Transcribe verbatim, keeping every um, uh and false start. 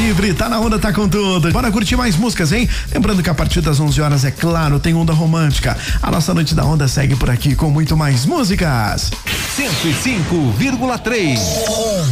livre, tá na onda, tá com tudo. Bora curtir mais músicas, hein? Lembrando que a partir das onze horas, é claro, tem Onda Romântica. A nossa noite da onda segue por aqui com muito mais músicas. cento e cinco vírgula três